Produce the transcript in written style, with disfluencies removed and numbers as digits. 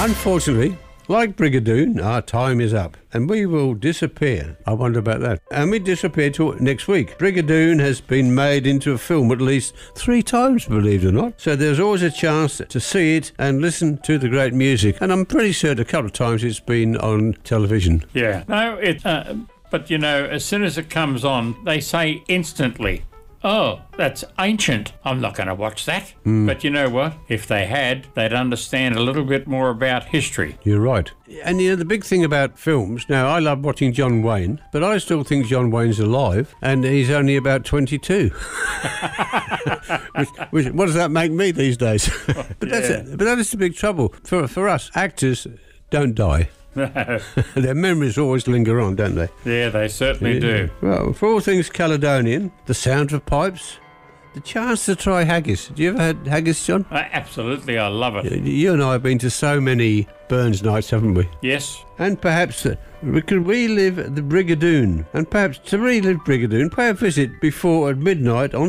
Unfortunately, like Brigadoon, our time is up and we will disappear. I wonder about that. And we disappear till next week. Brigadoon has been made into a film at least 3 times, believe it or not. So there's always a chance to see it and listen to the great music. And I'm pretty certain a couple of times it's been on television. Yeah. No, but you know, as soon as it comes on, they say instantly, "Oh, that's ancient. I'm not going to watch that." But you know what? If they had, they'd understand a little bit more about history. You're right. And you know, the big thing about films, now I love watching John Wayne, but I still think John Wayne's alive and he's only about 22. What does that make me these days? But that is the big trouble. For us, actors don't die. Their memories always linger on, don't they? Yeah, they certainly do. Well, for all things Caledonian, the sound of pipes, the chance to try haggis. Have you ever had haggis, John? Absolutely, I love it. You and I have been to so many Burns nights, haven't we? Yes. And perhaps we could relive the Brigadoon. And perhaps to relive Brigadoon, pay a visit before at midnight on